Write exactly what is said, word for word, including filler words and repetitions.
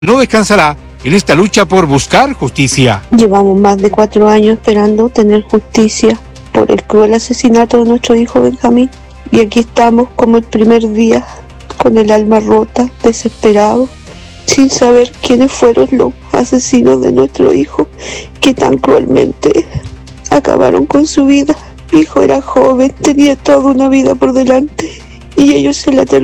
no descansará en esta lucha por buscar justicia. Llevamos más de cuatro años esperando tener justicia por el cruel asesinato de nuestro hijo Benjamín. Y aquí estamos como el primer día, con el alma rota, desesperado, sin saber quiénes fueron los asesinos de nuestro hijo que tan cruelmente acabaron con su vida. Mi hijo era joven, tenía toda una vida por delante y ellos se la terminaron.